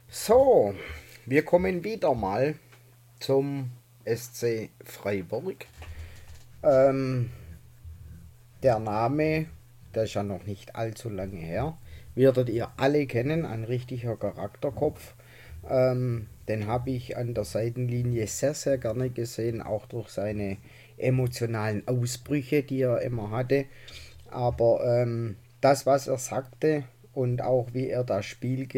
So, wir kommen wieder mal zum SC Freiburg. Ähm, der Name, der ist ja noch nicht allzu lange her, werdet ihr alle kennen, ein richtiger Charakterkopf. Den habe ich an der Seitenlinie sehr, sehr gerne gesehen, auch durch seine emotionalen Ausbrüche, die er immer hatte. Aber das, was er sagte und auch wie er das Spiel